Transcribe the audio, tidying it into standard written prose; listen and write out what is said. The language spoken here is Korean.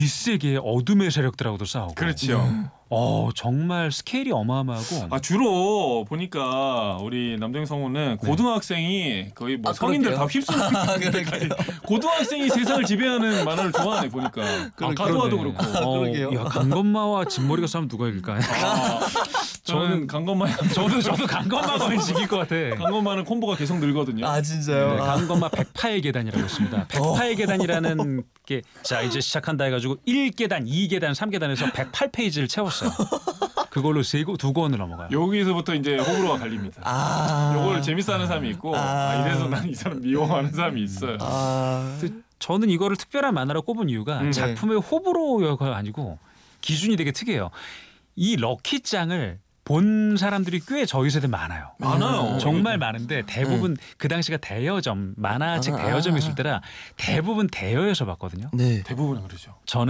뒷세계의 어둠의 세력들하고도 싸우고. 그렇죠. 정말 스케일이 어마어마하고. 주로 보니까 우리 남정 성우는 고등학생이 거의 뭐 성인들 다 휩쓸리는 데까지 고등학생이 세상을 지배하는 만화를 좋아하네 보니까. 가도와도 그렇고. 그러게요. 야, 강건마와 진머리가 싸우면 누가 이길까? 저는 강건마. 저도 강건마가 왠지 이길 것 같아. 강건마는 콤보가 계속 늘거든요. 진짜요? 네, 강건마 108계단이라고 있습니다. 108계단이라는 게 자 이제 시작한다 해가지고 1계단, 2계단, 3계단에서 108페이지를 채웠어요. 그걸로 두 권을 넘어가요. 여기서부터 이제 호불호가 갈립니다. 요걸 재밌어하는 사람이 있고 이래서 난 이 사람 미워하는 사람이 있어요. 저는 이거를 특별한 만화로 꼽은 이유가 작품의 호불호가 아니고 기준이 되게 특이해요. 이 럭키짱을 본 사람들이 꽤 저희 세대 많아요. 많아요. 정말 많은데 대부분 그 당시가 대여점, 만화책 대여점이 있을 때라 대부분 대여에서 봤거든요. 네. 대부분은 그러죠. 저는